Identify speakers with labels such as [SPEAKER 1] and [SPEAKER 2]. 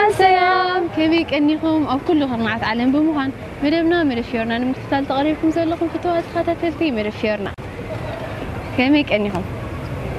[SPEAKER 1] حسيام كميك أنيكم أو كل خدمات عالم بمهان مدبنا مرفيورنا نمكتال تقريبكم زلكم فتوات خاتتلتي مرفيورنا كميك أنيكم